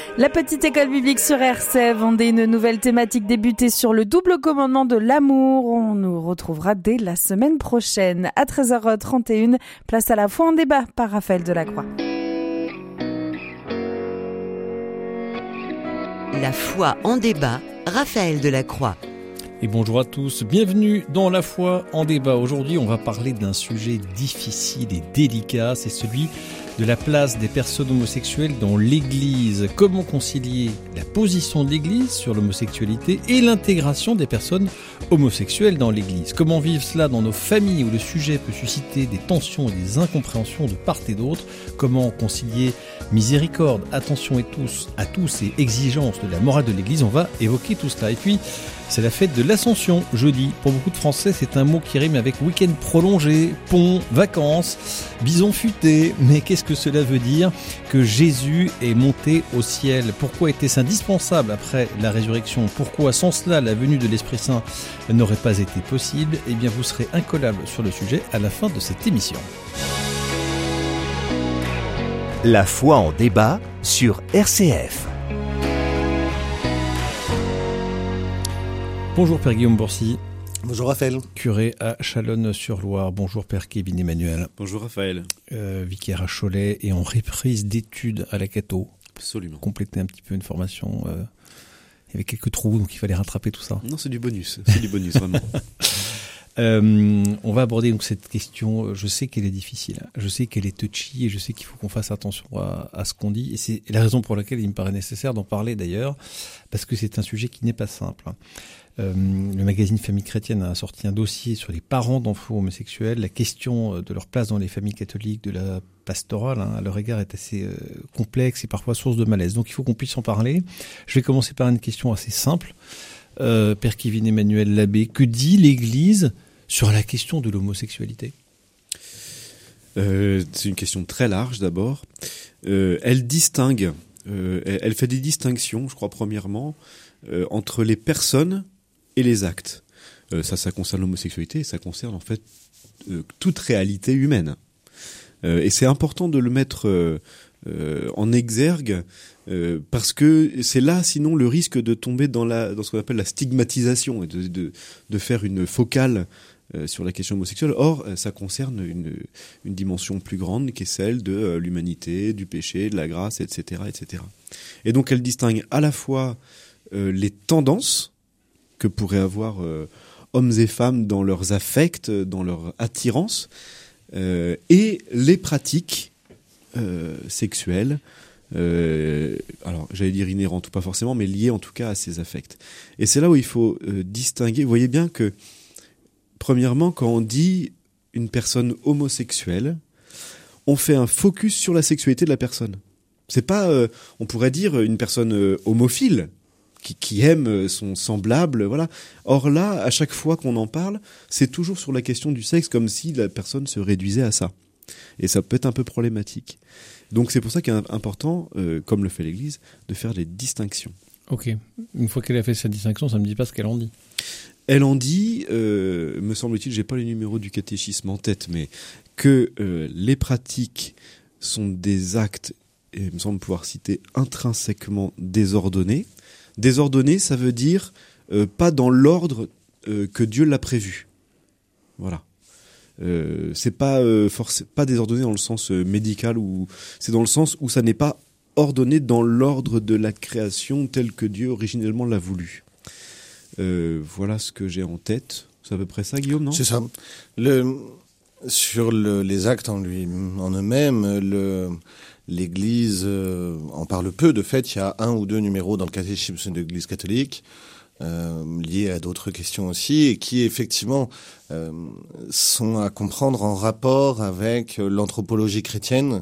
La petite école biblique sur RCF, Vendée, une nouvelle thématique débutée sur le double commandement de l'amour. On nous retrouvera dès la semaine prochaine. À 13h31, place à la foi en débat par Raphaël Delacroix. La foi en débat, Raphaël Delacroix. Et bonjour à tous, bienvenue dans La foi en débat. Aujourd'hui, on va parler d'un sujet difficile et délicat, c'est celui de la place des personnes homosexuelles dans l'Église. Comment concilier la position de l'Église sur l'homosexualité et l'intégration des personnes homosexuelles dans l'Église? Comment vivre cela dans nos familles où le sujet peut susciter des tensions et des incompréhensions de part et d'autre? Comment concilier miséricorde, attention à tous et exigence de la morale de l'Église? On va évoquer tout cela. Et puis, c'est la fête de l'Ascension, jeudi. Pour beaucoup de Français, c'est un mot qui rime avec week-end prolongé, pont, vacances, bison futé. Mais qu'est-ce que cela veut dire que Jésus est monté au ciel? Pourquoi était-ce indispensable après la résurrection? Pourquoi, sans cela, la venue de l'Esprit Saint n'aurait pas été possible? Eh bien, vous serez incollable sur le sujet à la fin de cette émission. La foi en débat sur RCF. Bonjour Père Guillaume Bourcy. Bonjour Raphaël. Curé à Chalonnes-sur-Loire. Bonjour Père Kevin Emmanuel. Bonjour Raphaël. Vicaire à Cholet et en reprise d'études à la Cato. Absolument. Compléter un petit peu une formation. Il y avait quelques trous, donc il fallait rattraper tout ça. Non, c'est du bonus. C'est du bonus, vraiment. On va aborder donc cette question. Je sais qu'elle est difficile, je sais qu'elle est touchy et je sais qu'il faut qu'on fasse attention à ce qu'on dit. Et c'est la raison pour laquelle il me paraît nécessaire d'en parler d'ailleurs, parce que c'est un sujet qui n'est pas simple. Le magazine Famille Chrétienne a sorti un dossier sur les parents d'enfants homosexuels. La question de leur place dans les familles catholiques, de la pastorale à leur égard est assez complexe et parfois source de malaise. Donc il faut qu'on puisse en parler. Je vais commencer par une question assez simple. Père Kevin Emmanuel Labbé, que dit l'Église sur la question de l'homosexualité? C'est une question très large d'abord. Elle distingue, elle fait des distinctions, je crois premièrement, entre les personnes et les actes. Ça concerne l'homosexualité et ça concerne en fait toute réalité humaine. Et c'est important de le mettre en exergue parce que c'est là sinon le risque de tomber dans ce qu'on appelle la stigmatisation et de faire une focale sur la question homosexuelle. Or, ça concerne une dimension plus grande qui est celle de l'humanité, du péché, de la grâce, etc., etc. Et donc elle distingue à la fois les tendances que pourraient avoir hommes et femmes dans leurs affects, dans leur attirance, et les pratiques sexuelles, alors j'allais dire inhérentes ou pas forcément, mais liées en tout cas à ces affects. Et c'est là où il faut distinguer. Vous voyez bien que, premièrement, quand on dit une personne homosexuelle, on fait un focus sur la sexualité de la personne. C'est pas, on pourrait dire, une personne homophile, qui aime son semblable, voilà. Or là, à chaque fois qu'on en parle, c'est toujours sur la question du sexe, comme si la personne se réduisait à ça. Et ça peut être un peu problématique. Donc c'est pour ça qu'il est important, comme le fait l'Église, de faire des distinctions. Ok. Une fois qu'elle a fait cette distinction, ça ne me dit pas ce qu'elle en dit. Elle en dit, me semble-t-il, j'ai pas les numéros du catéchisme en tête, mais que les pratiques sont des actes, et il me semble pouvoir citer, intrinsèquement désordonnés. Désordonné, ça veut dire pas dans l'ordre que Dieu l'a prévu. Voilà. C'est pas pas désordonné dans le sens médical, ou c'est dans le sens où ça n'est pas ordonné dans l'ordre de la création tel que Dieu originellement l'a voulu. Voilà ce que j'ai en tête. C'est à peu près ça, Guillaume, non ? C'est ça. Sur les actes en eux-mêmes, l'Église en parle peu. De fait, il y a 1 ou 2 numéros dans le catéchisme de l'Église catholique liés à d'autres questions aussi, et qui effectivement sont à comprendre en rapport avec l'anthropologie chrétienne,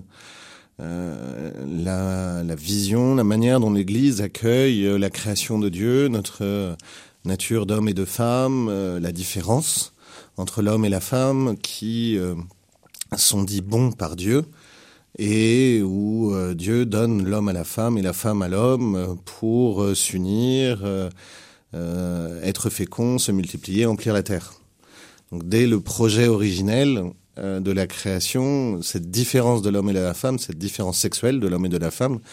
la vision, la manière dont l'Église accueille la création de Dieu, notre nature d'homme et de femme, la différence entre l'homme et la femme qui sont dits bons par Dieu, et où Dieu donne l'homme à la femme et la femme à l'homme pour s'unir, être fécond, se multiplier, emplir la terre. Donc dès le projet originel de la création, cette différence de l'homme et de la femme, cette différence sexuelle de l'homme et de la femme,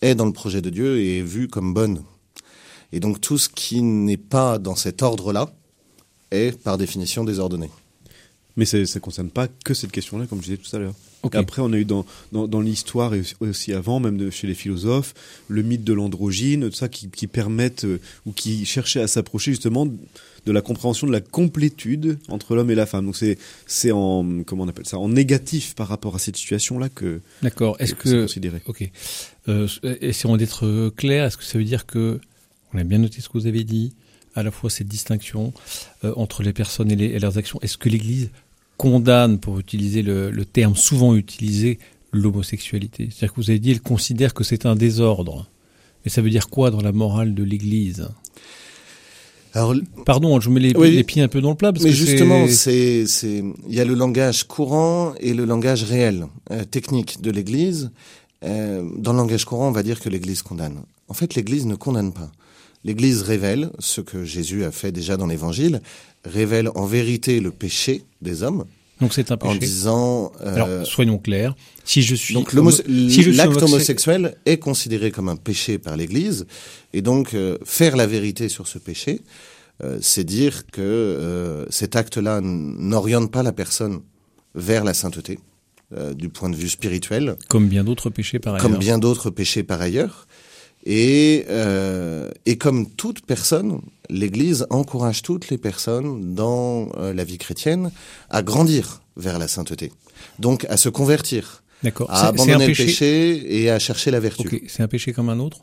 est dans le projet de Dieu et est vue comme bonne. Et donc tout ce qui n'est pas dans cet ordre-là est par définition désordonné. Mais ça ne concerne pas que cette question-là, comme je disais tout à l'heure. Okay. Après, on a eu dans l'histoire et aussi avant, même chez les philosophes, le mythe de l'androgyne, tout ça qui permettent ou qui cherchaient à s'approcher justement de la compréhension de la complétude entre l'homme et la femme. Donc c'est en comment on appelle ça, en négatif par rapport à cette situation-là que. D'accord. Est-ce que c'est considéré. Ok. Essayons d'être clair. Est-ce que ça veut dire que on a bien noté ce que vous avez dit, à la fois cette distinction entre les personnes et leurs actions. Est-ce que l'Église condamne, pour utiliser le terme souvent utilisé, l'homosexualité? C'est-à-dire que vous avez dit, elle considère que c'est un désordre. Mais ça veut dire quoi dans la morale de l'Église? Alors, pardon, je mets les pieds un peu dans le plat. Parce mais que justement, il y a le langage courant et le langage réel, technique de l'Église. Dans le langage courant, on va dire que l'Église condamne. En fait, l'Église ne condamne pas. L'Église révèle, ce que Jésus a fait déjà dans l'Évangile, révèle en vérité le péché des hommes. Donc c'est un péché. En disant... Alors, soyons clairs. Si je suis... Donc l'acte homosexuel est considéré comme un péché par l'Église. Et donc, faire la vérité sur ce péché, c'est dire que cet acte-là n'oriente pas la personne vers la sainteté, du point de vue spirituel. Comme bien d'autres péchés par ailleurs. Comme bien d'autres péchés par ailleurs. Et comme toute personne, l'Église encourage toutes les personnes dans la vie chrétienne à grandir vers la sainteté. Donc à se convertir, d'accord. À abandonner le péché et à chercher la vertu. Ok, c'est un péché comme un autre.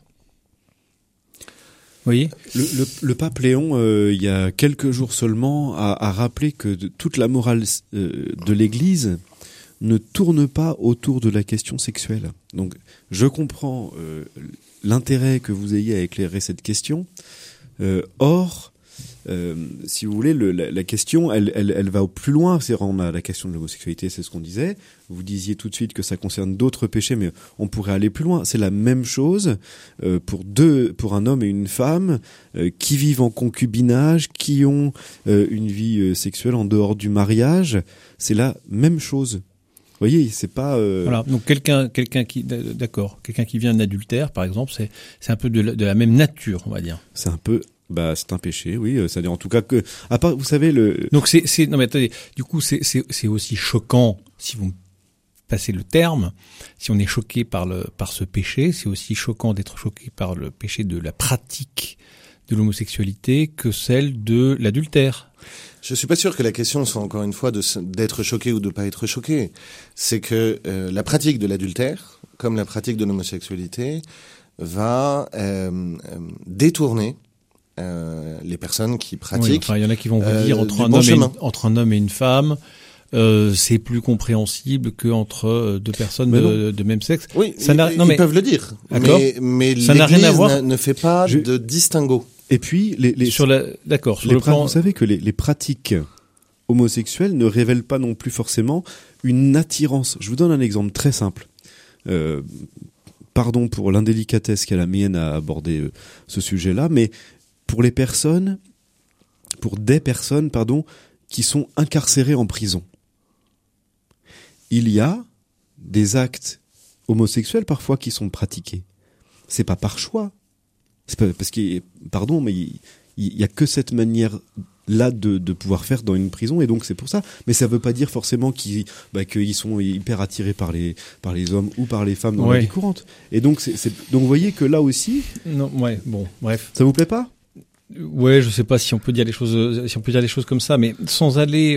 Vous voyez, le pape Léon, il y a quelques jours seulement, a rappelé que toute la morale de l'Église ne tourne pas autour de la question sexuelle. Donc je comprends l'intérêt que vous ayez à éclairer cette question. Or, si vous voulez, la question, elle va au plus loin. C'est-à-dire, on a la question de l'homosexualité, c'est ce qu'on disait. Vous disiez tout de suite que ça concerne d'autres péchés, mais on pourrait aller plus loin. C'est la même chose pour un homme et une femme qui vivent en concubinage, qui ont une vie sexuelle en dehors du mariage. C'est la même chose. Vous voyez, c'est pas. Voilà. Donc quelqu'un qui vient d'adultère, par exemple, c'est un peu de la même nature, on va dire. C'est un peu. Bah, c'est un péché, oui. C'est-à-dire en tout cas que, à part, vous savez Donc non mais attendez. Du coup, c'est aussi choquant, si vous me passez le terme, si on est choqué par ce péché, c'est aussi choquant d'être choqué par le péché de la pratique de l'homosexualité que celle de l'adultère. Je suis pas sûr que la question soit encore une fois d'être choqué ou de pas être choqué. C'est que la pratique de l'adultère, comme la pratique de l'homosexualité, va détourner les personnes qui pratiquent. Oui, enfin, il y en a qui vont vous dire entre un homme et une femme, c'est plus compréhensible qu'entre deux personnes de même sexe. Oui, ils peuvent le dire. Mais ça n'a rien à voir. L'Église ne fait pas de distinguo. Et puis, vous savez que les pratiques homosexuelles ne révèlent pas non plus forcément une attirance. Je vous donne un exemple très simple. Pardon pour l'indélicatesse qu'est la mienne à aborder ce sujet-là, mais pour des personnes, qui sont incarcérées en prison. Il y a des actes homosexuels parfois qui sont pratiqués. C'est pas par choix. C'est pas parce qu'il, pardon, mais il y a que cette manière-là de pouvoir faire dans une prison, et donc c'est pour ça. Mais ça veut pas dire forcément qu'ils sont hyper attirés par les hommes ou par les femmes dans la vie courante. Et donc donc vous voyez que là aussi. Non, bon, bref. Ça vous plaît pas? Ouais, je sais pas si on peut dire les choses comme ça, mais sans aller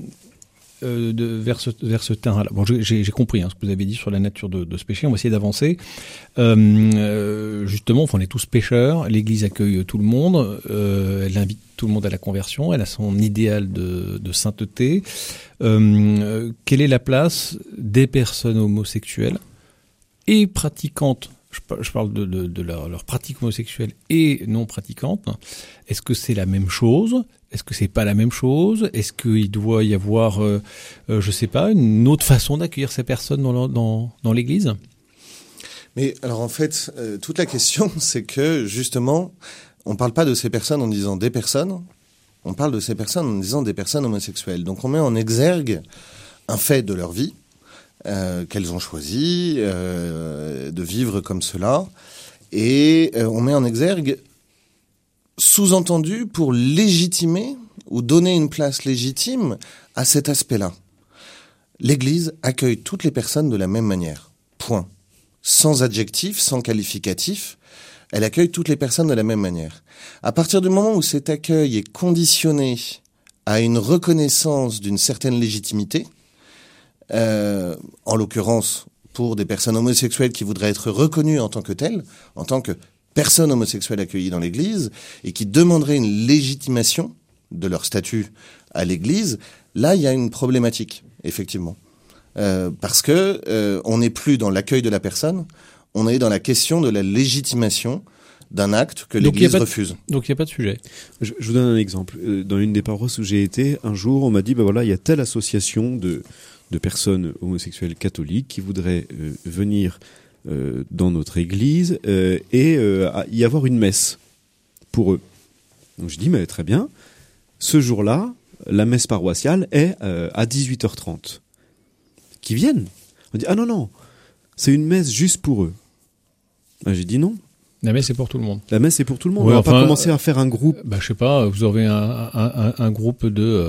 vers ce terrain-là. Bon, j'ai compris ce que vous avez dit sur la nature de ce péché. On va essayer d'avancer. Justement, on est tous pécheurs. L'Église accueille tout le monde. Elle invite tout le monde à la conversion. Elle a son idéal de sainteté. Quelle est la place des personnes homosexuelles et pratiquantes? Je parle de leur pratique homosexuelle et non pratiquante. Est-ce que c'est la même chose? Est-ce que c'est pas la même chose? Est-ce qu'il doit y avoir, je sais pas, une autre façon d'accueillir ces personnes dans l'Église? Mais alors en fait, toute la question, c'est que justement, on parle pas de ces personnes en disant des personnes. On parle de ces personnes en disant des personnes homosexuelles. Donc on met en exergue un fait de leur vie, qu'elles ont choisi de vivre comme cela. Et on met en exergue, sous-entendu, pour légitimer ou donner une place légitime à cet aspect-là. L'Église accueille toutes les personnes de la même manière. Point. Sans adjectif, sans qualificatif, elle accueille toutes les personnes de la même manière. À partir du moment où cet accueil est conditionné à une reconnaissance d'une certaine légitimité, en l'occurrence pour des personnes homosexuelles qui voudraient être reconnues en tant que telles, en tant que personnes homosexuelles accueillies dans l'Église, et qui demanderaient une légitimation de leur statut à l'Église, là il y a une problématique, effectivement. Parce que on n'est plus dans l'accueil de la personne, on est dans la question de la légitimation d'un acte que l'Église refuse. Donc il n'y a pas de sujet. Je vous donne un exemple. Dans une des paroisses où j'ai été, un jour, on m'a dit, il y a telle association de personnes homosexuelles catholiques qui voudraient venir dans notre église et y avoir une messe pour eux. Donc je dis, mais très bien. Ce jour-là, la messe paroissiale est à 18h30. Qui viennent. On dit, ah non, c'est une messe juste pour eux. J'ai dit non. La messe c'est pour tout le monde. La messe c'est pour tout le monde. Ouais, on va pas commencer à faire un groupe. Je sais pas, vous aurez un groupe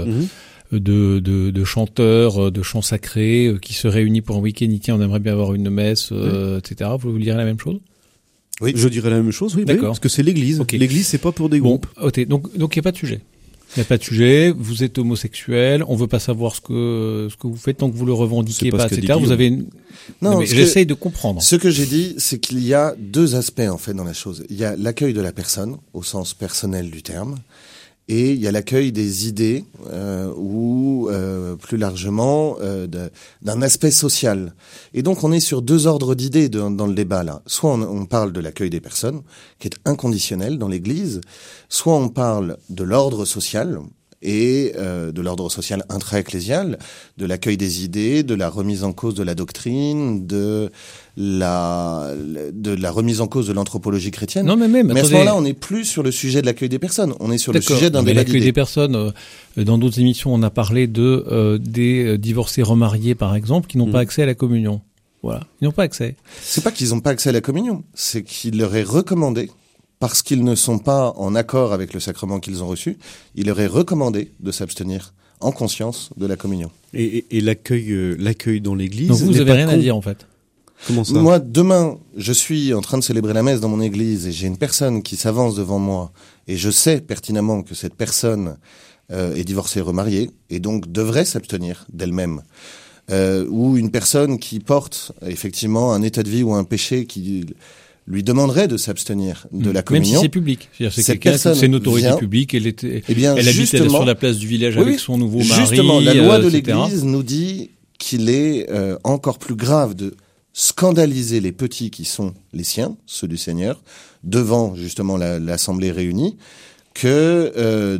de chanteurs, de chants sacrés qui se réunissent pour un week-end. Tiens, on aimerait bien avoir une messe, etc. Vous direz la même chose? Oui. Je dirais la même chose, oui. D'accord. Parce que c'est l'église. Okay. L'église, c'est pas pour des groupes. Ok. Donc il n'y a pas de sujet. Il n'y a pas de sujet, vous êtes homosexuel, on veut pas savoir ce que vous faites tant que vous le revendiquez pas, etc. Vous avez Non, mais j'essaye de comprendre. Ce que j'ai dit, c'est qu'il y a deux aspects, en fait, dans la chose. Il y a l'accueil de la personne, au sens personnel du terme, et il y a l'accueil des idées, ou plus largement, d'un aspect social. Et donc, on est sur deux ordres d'idées dans le débat, là. Soit on parle de l'accueil des personnes, qui est inconditionnel dans l'Église, soit on parle de l'ordre social, et de l'ordre social intra-ecclésial, de l'accueil des idées, de la remise en cause de la doctrine, de la remise en cause de l'anthropologie chrétienne. Non, mais à ce moment-là, on n'est plus sur le sujet de l'accueil des personnes, on est sur le sujet d'un débat d'idées. L'accueil des personnes, dans d'autres émissions, on a parlé des divorcés remariés, par exemple, qui n'ont pas accès à la communion. Voilà, ils n'ont pas accès. C'est pas qu'ils n'ont pas accès à la communion, c'est qu'il leur est recommandé, parce qu'ils ne sont pas en accord avec le sacrement qu'ils ont reçu, il leur est recommandé de s'abstenir en conscience de la communion. Et l'accueil dans l'église. Donc vous n'avez rien à dire en fait. Comment ça ? Moi, demain, je suis en train de célébrer la messe dans mon église et j'ai une personne qui s'avance devant moi et je sais pertinemment que cette personne est divorcée, remariée et donc devrait s'abstenir d'elle-même. Ou une personne qui porte effectivement un état de vie ou un péché qui lui demanderait de s'abstenir de la communion. Même si c'est public. C'est quelqu'un, c'est une autorité publique, elle habite sur la place du village avec son nouveau mari. Justement, la loi de l'Église nous dit qu'il est encore plus grave de scandaliser les petits qui sont les siens, ceux du Seigneur, devant justement l'assemblée réunie, que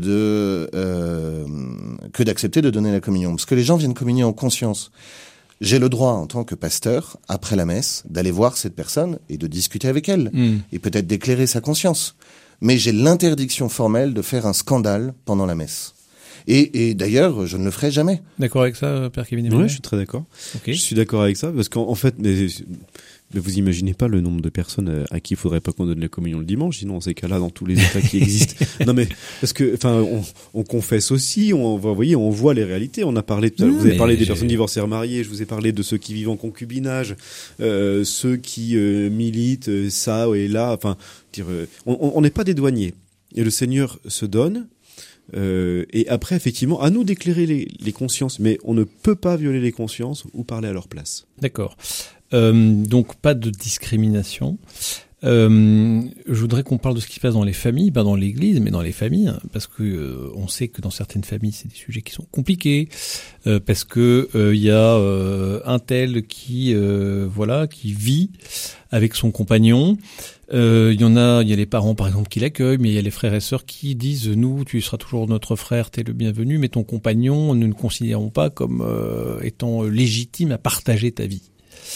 d'accepter de donner la communion. Parce que les gens viennent communier en conscience. J'ai le droit, en tant que pasteur, après la messe, d'aller voir cette personne et de discuter avec elle, et peut-être d'éclairer sa conscience. Mais j'ai l'interdiction formelle de faire un scandale pendant la messe. Et d'ailleurs, je ne le ferai jamais. D'accord avec ça, Père Kevin? Oui, je suis très d'accord. Okay. Je suis d'accord avec ça, parce qu'en fait, mais vous imaginez pas le nombre de personnes à qui il faudrait pas qu'on donne la communion le dimanche, sinon dans ces cas-là, dans tous les états qui existent. Non mais parce que, enfin, on confesse aussi, on voit les réalités. On a parlé, vous avez parlé des personnes divorcées remariées, je vous ai parlé de ceux qui vivent en concubinage, ceux qui militent ça et là. Enfin, on n'est pas des douaniers. Et le Seigneur se donne. Et après, effectivement, à nous d'éclairer les consciences, mais on ne peut pas violer les consciences ou parler à leur place. D'accord. Donc pas de discrimination. Je voudrais qu'on parle de ce qui se passe dans les familles, pas dans l'Église, mais dans les familles, parce que on sait que dans certaines familles, c'est des sujets qui sont compliqués, parce que il y a un tel qui vit avec son compagnon. Il y a les parents par exemple qui l'accueillent, mais il y a les frères et sœurs qui disent nous, tu seras toujours notre frère, t'es le bienvenu, mais ton compagnon, nous ne considérons pas comme étant légitime à partager ta vie.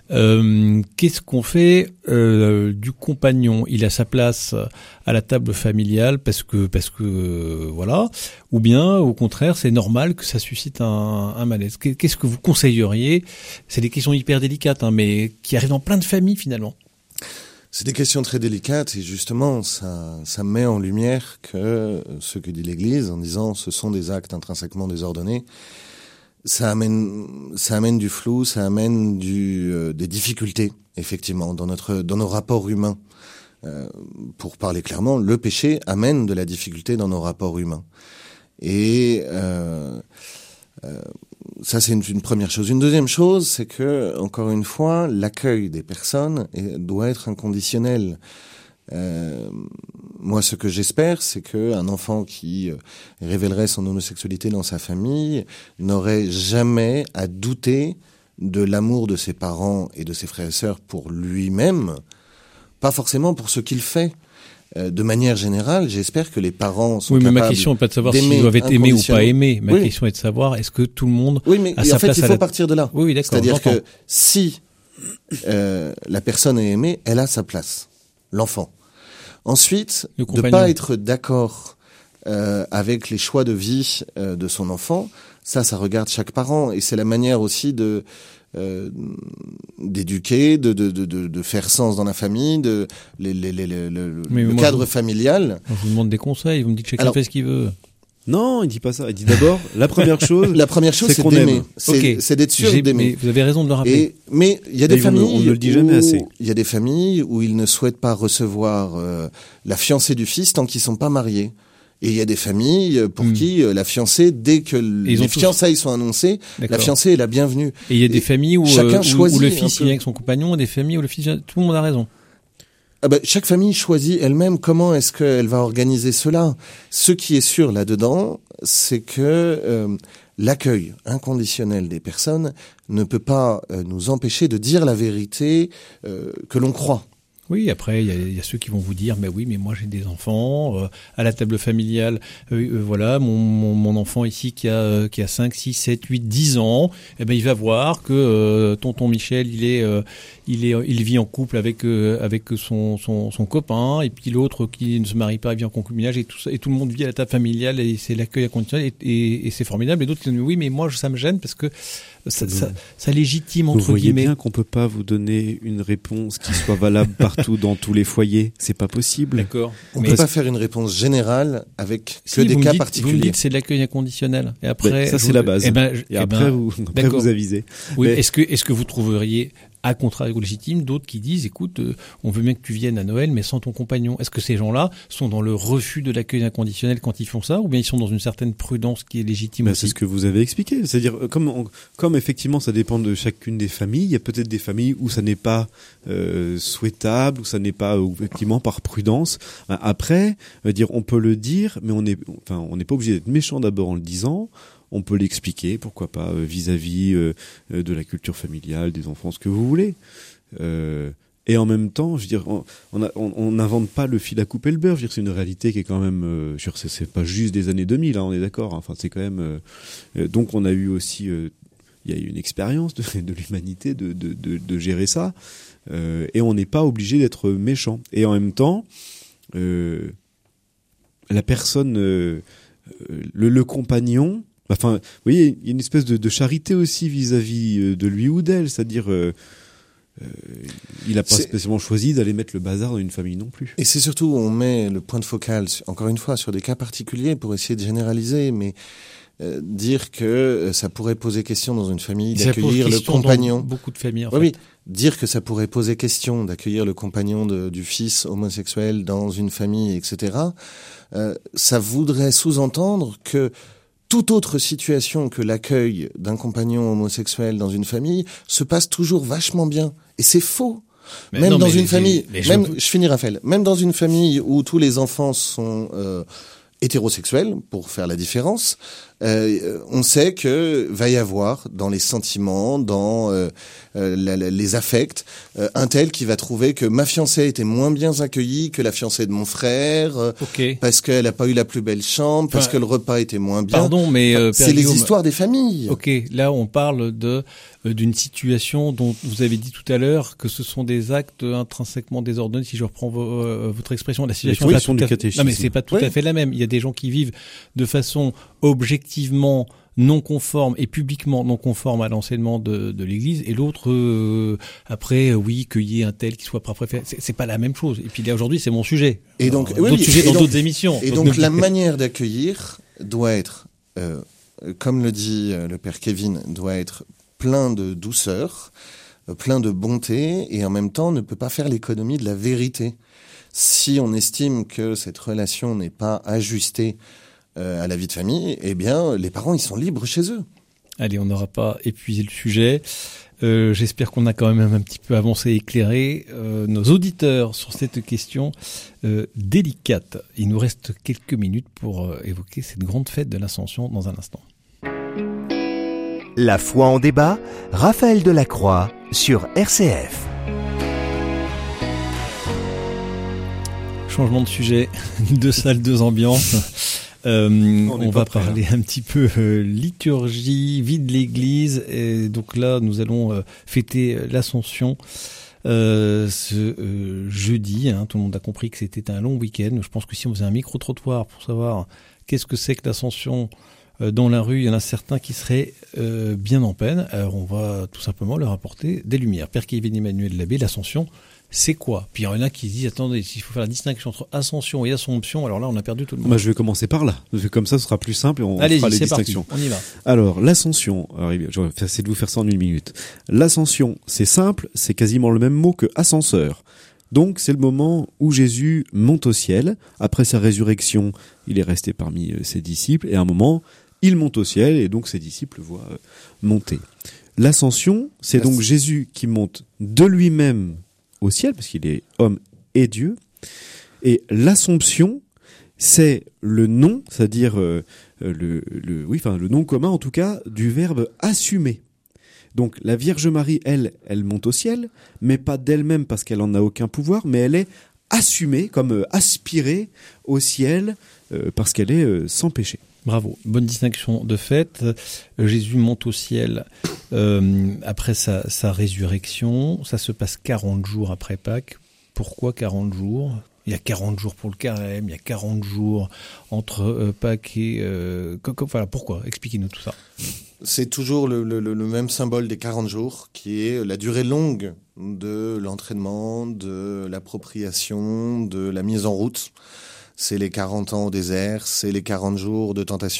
Qu'est-ce qu'on fait du compagnon? Il a sa place à la table familiale parce que voilà, ou bien au contraire c'est normal que ça suscite un malaise. Qu'est-ce que vous conseilleriez? C'est des questions hyper délicates, mais qui arrivent dans plein de familles finalement. C'est des questions très délicates et justement ça met en lumière que ce que dit l'Église en disant ce sont des actes intrinsèquement désordonnés. Ça amène du flou, ça amène des difficultés, effectivement, dans nos rapports humains. Pour parler clairement, le péché amène de la difficulté dans nos rapports humains. Et ça, c'est une première chose. Une deuxième chose, c'est que, encore une fois, l'accueil des personnes doit être inconditionnel. Moi, ce que j'espère, c'est qu'un enfant qui révélerait son homosexualité dans sa famille n'aurait jamais à douter de l'amour de ses parents et de ses frères et sœurs pour lui-même, pas forcément pour ce qu'il fait. De manière générale, j'espère que les parents sont capables. Oui, mais ma question n'est pas de savoir s'ils doivent être aimés ou pas aimés. Ma question est de savoir est-ce que tout le monde a sa place. Il faut partir de là. Oui, d'accord. C'est-à-dire que si la personne est aimée, elle a sa place, l'enfant. Ensuite, de pas être d'accord avec les choix de vie de son enfant, ça regarde chaque parent et c'est la manière aussi d'éduquer, de faire sens dans la famille, le cadre familial. Je vous demande des conseils, vous me dites que chacun fait ce qu'il veut. Non, il dit pas ça. Il dit d'abord, la première chose, c'est d'aimer. C'est d'être sûr d'aimer. Vous avez raison de le rappeler. Mais il y a des familles on ne le dit jamais assez. Il y a des familles où ils ne souhaitent pas recevoir la fiancée du fils tant qu'ils sont pas mariés. Et il y a des familles pour qui la fiancée, dès que les fiançailles sont annoncées, la fiancée est la bienvenue. Et il y a des familles où le fils vient avec son compagnon, et des familles où le fils vient... Tout le monde a raison. Chaque famille choisit elle-même comment est-ce qu'elle va organiser cela. Ce qui est sûr là-dedans, c'est que l'accueil inconditionnel des personnes ne peut pas nous empêcher de dire la vérité que l'on croit. Oui, après, il y a ceux qui vont vous dire, mais oui, mais moi j'ai des enfants, à la table familiale, voilà, mon enfant ici qui a 5, 6, 7, 8, 10 ans, il va voir que tonton Michel, il vit en couple avec son copain, et puis l'autre qui ne se marie pas, il vit en concubinage, et tout le monde vit à la table familiale, et c'est l'accueil inconditionnel, et c'est formidable, et d'autres qui disent, oui, mais moi ça me gêne parce que ça légitime entre guillemets. Vous voyez bien qu'on peut pas vous donner une réponse qui soit valable partout dans tous les foyers. C'est pas possible. D'accord. On peut pas faire une réponse générale avec que des cas particuliers. Vous me dites c'est de l'accueil inconditionnel. Et après, ça c'est la base. Et après vous avisez. Oui. Mais... Est-ce que vous trouveriez à contrario légitime d'autres qui disent écoute, on veut bien que tu viennes à Noël mais sans ton compagnon. Est-ce que ces gens-là sont dans le refus de l'accueil inconditionnel quand ils font ça, ou bien ils sont dans une certaine prudence qui est légitime aussi? C'est ce que vous avez expliqué. C'est-à-dire comme effectivement ça dépend de chacune des familles, il y a peut-être des familles où ça n'est pas souhaitable, où ça n'est pas effectivement par prudence. Après, on peut le dire, mais on n'est pas obligé d'être méchant d'abord en le disant. On peut l'expliquer, pourquoi pas, vis-à-vis de la culture familiale, des enfants, ce que vous voulez. Et en même temps, je veux dire, on n'invente pas le fil à couper le beurre. Je veux dire, c'est une réalité qui est quand même, c'est pas juste des années 2000, on est d'accord. Enfin, c'est quand même. Donc, on a eu aussi, il y a eu une expérience de l'humanité de gérer ça, et on n'est pas obligé d'être méchant. Et en même temps, la personne, le compagnon. Enfin, vous voyez, il y a une espèce de charité aussi vis-à-vis de lui ou d'elle, c'est-à-dire il n'a pas spécialement choisi d'aller mettre le bazar dans une famille non plus. Et c'est surtout, on met le point de focal, encore une fois, sur des cas particuliers pour essayer de généraliser, mais dire que ça pourrait poser question dans une famille d'accueillir le compagnon. Dans beaucoup de familles, en fait. Oui, dire que ça pourrait poser question d'accueillir le compagnon du fils homosexuel dans une famille, etc. Ça voudrait sous-entendre que toute autre situation que l'accueil d'un compagnon homosexuel dans une famille se passe toujours vachement bien. Et c'est faux. Même dans une famille, je finis Raphaël, même dans une famille où tous les enfants sont hétérosexuels, pour faire la différence, On sait que va y avoir dans les sentiments, dans les affects, un tel qui va trouver que ma fiancée était moins bien accueillie que la fiancée de mon frère, parce qu'elle a pas eu la plus belle chambre, parce que le repas était moins bien. Pardon, mais c'est les histoires des familles. Ok, là on parle d'une situation dont vous avez dit tout à l'heure que ce sont des actes intrinsèquement désordonnés. Si je reprends votre expression, la situation du non, mais c'est pas tout Oui. à fait la même. Il y a des gens qui vivent de façon objectivement non conforme et publiquement non conforme à l'enseignement de l'Église, et l'autre après oui, qu'il y ait un tel qui soit pas préféré, c'est pas la même chose. Et puis là aujourd'hui c'est mon sujet. Et donc d'autres sujets dans d'autres émissions. Et donc la manière d'accueillir doit être, comme le dit le père Kevin, doit être plein de douceur, plein de bonté, et en même temps ne peut pas faire l'économie de la vérité. Si on estime que cette relation n'est pas ajustée à la vie de famille, eh bien, les parents, ils sont libres chez eux. Allez, on n'aura pas épuisé le sujet. J'espère qu'on a quand même un petit peu avancé et éclairé nos auditeurs sur cette question délicate. Il nous reste quelques minutes pour évoquer cette grande fête de l'Ascension dans un instant. La foi en débat, Raphaël Delacroix sur RCF. Changement de sujet, deux salles, deux ambiances. On va parler un petit peu liturgie, vie de l'Église. Et donc là, nous allons fêter l'Ascension ce jeudi. Tout le monde a compris que c'était un long week-end. Je pense que si on faisait un micro-trottoir pour savoir qu'est-ce que c'est que l'Ascension dans la rue, il y en a certains qui seraient bien en peine. Alors on va tout simplement leur apporter des lumières. Père Kevin Emmanuel Labbé, l'Ascension, c'est quoi? Puis il y en a qui se disent, attendez, s'il faut faire la distinction entre Ascension et Assomption, alors là on a perdu tout le monde. Je vais commencer par là. Comme ça, ce sera plus simple et on fera les distinctions. Parti, on y va. Alors, l'Ascension, je vais essayer de vous faire ça en une minute. L'Ascension, c'est simple, c'est quasiment le même mot que ascenseur. Donc, c'est le moment où Jésus monte au ciel. Après sa résurrection, il est resté parmi ses disciples, et à un moment, il monte au ciel, et donc ses disciples voient monter. L'Ascension, c'est donc Jésus qui monte de lui-même au ciel, parce qu'il est homme et Dieu. Et l'Assomption, c'est le nom, c'est-à-dire le nom commun en tout cas du verbe assumer. Donc la Vierge Marie, elle monte au ciel, mais pas d'elle-même parce qu'elle en a aucun pouvoir, mais elle est assumée, comme aspirée au ciel parce qu'elle est sans péché. Bravo, bonne distinction de fait. Jésus monte au ciel après sa résurrection. Ça se passe 40 jours après Pâques. Pourquoi 40 jours ? Il y a 40 jours pour le carême, il y a 40 jours entre Pâques et... voilà, pourquoi ? Expliquez-nous tout ça. C'est toujours le même symbole des 40 jours, qui est la durée longue de l'entraînement, de l'appropriation, de la mise en route. C'est les 40 ans au désert, c'est les 40 jours de tentation